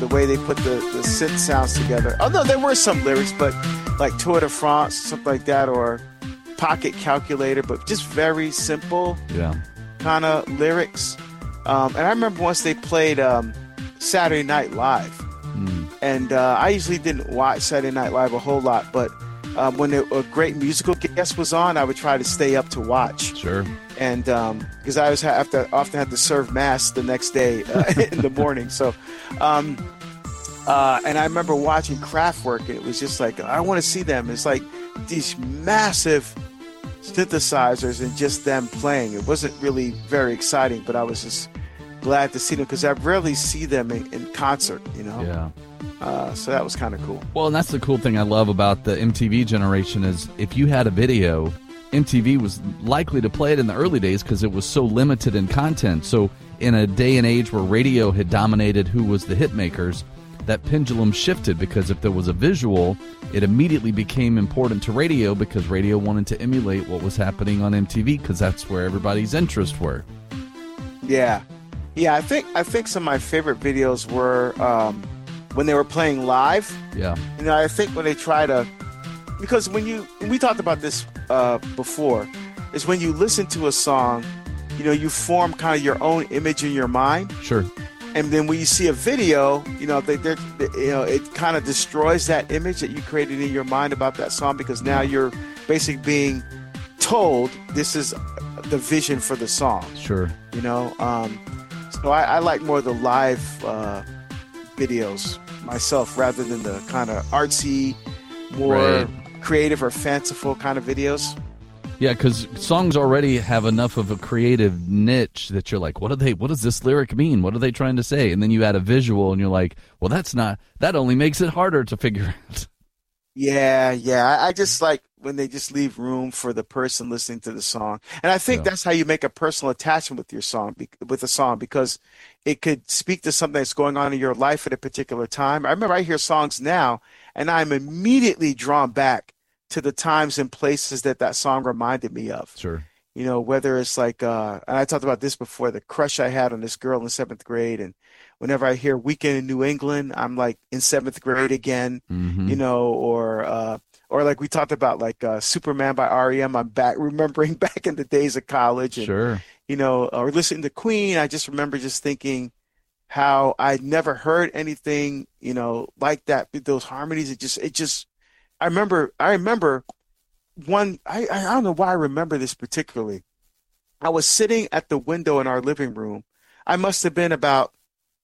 the way they put the synth sounds together. Although there were some lyrics, but like Tour de France, something like that, or Pocket Calculator, but just very simple kind of lyrics. And I remember once they played Saturday Night Live. And I usually didn't watch Saturday Night Live a whole lot, but when a great musical guest was on, I would try to stay up to watch. Sure. And because I often had to serve mass the next day in the morning. So, and I remember watching Kraftwerk, and it was just like, I want to see them. It's like these massive synthesizers and just them playing. It wasn't really very exciting, but I was just glad to see them because I rarely see them in concert, you know? Yeah. So that was kind of cool. Well, and that's the cool thing I love about the MTV generation is if you had a video, MTV was likely to play it in the early days because it was so limited in content. So in a day and age where radio had dominated who was the hit makers, that pendulum shifted because if there was a visual, it immediately became important to radio because radio wanted to emulate what was happening on MTV because that's where everybody's interests were. Yeah. Yeah, I think some of my favorite videos were when they were playing live. Yeah. You know, I think when they try to, because we talked about this before, is when you listen to a song, you know, you form kind of your own image in your mind. Sure. And then when you see a video, you know, it kind of destroys that image that you created in your mind about that song because now you're basically being told this is the vision for the song. Sure. You know, so I like more of the live videos myself rather than the kind of artsy, more creative or fanciful kind of videos. Yeah, because songs already have enough of a creative niche that you're like, what does this lyric mean? What are they trying to say? And then you add a visual and you're like, well, that only makes it harder to figure out. Yeah. I just like when they just leave room for the person listening to the song. And I think that's how you make a personal attachment with your song, with a song, because it could speak to something that's going on in your life at a particular time. I remember I hear songs now and I'm immediately drawn back to the times and places that song reminded me of. Sure. You know, whether it's like, and I talked about this before, the crush I had on this girl in 7th grade. And whenever I hear Weekend in New England, I'm like in 7th grade again, you know, or like we talked about like Superman by R.E.M. I'm remembering back in the days of college. And, sure. You know, or listening to Queen, I just remember just thinking how I'd never heard anything, you know, like that. Those harmonies, it just, I remember one, I don't know why I remember this particularly. I was sitting at the window in our living room. I must have been about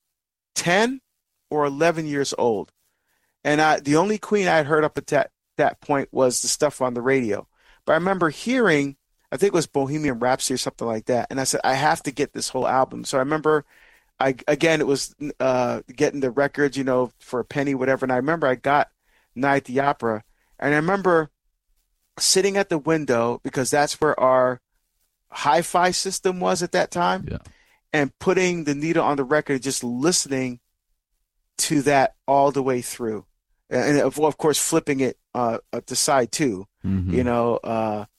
10 or 11 years old. And the only Queen I had heard up at that point was the stuff on the radio. But I remember hearing, I think it was Bohemian Rhapsody or something like that. And I said, I have to get this whole album. So I remember, it was getting the records, you know, for a penny, whatever. And I remember I got Night at the Opera. And I remember sitting at the window because that's where our hi-fi system was at that time, and putting the needle on the record, just listening to that all the way through, and of course flipping it to side two, you know,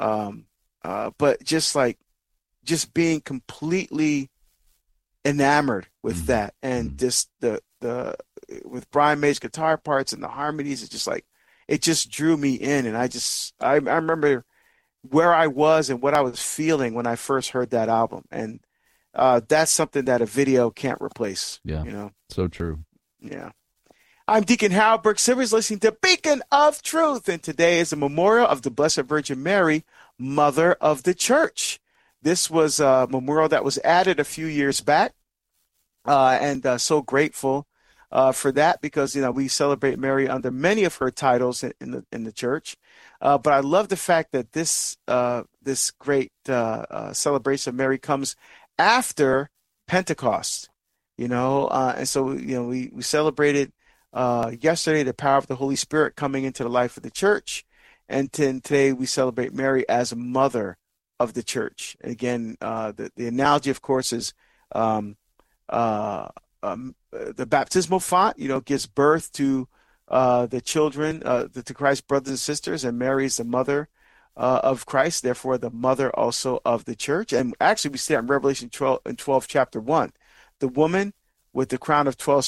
but just being completely enamored with that, and just the with Brian May's guitar parts and the harmonies, it's just like, it just drew me in. And I remember where I was and what I was feeling when I first heard that album. And that's something that a video can't replace. Yeah. You know? So true. Yeah. I'm Deacon Harold Burke Sivers, listening to Beacon of Truth. And today is a memorial of the Blessed Virgin Mary, Mother of the Church. This was a memorial that was added a few years back. And so grateful for that, because, you know, we celebrate Mary under many of her titles in the church. But I love the fact that this great celebration of Mary comes after Pentecost, you know, and so, you know, we celebrated yesterday the power of the Holy Spirit coming into the life of the church, and today we celebrate Mary as a mother of the church. And again, the analogy, of course, is the baptismal font, you know, gives birth to the children, to Christ's brothers and sisters, and Mary is the mother of Christ, therefore the mother also of the church. And actually, we see that in Revelation 12 chapter 1. The woman with the crown of 12